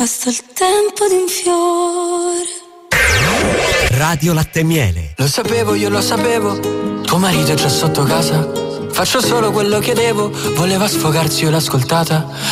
basta il tempo di un fiore. Radio Latte e Miele. Lo sapevo, io lo sapevo, tuo marito è già sotto casa. Faccio solo quello che devo, voleva sfogarsi, io l'ho ascoltata.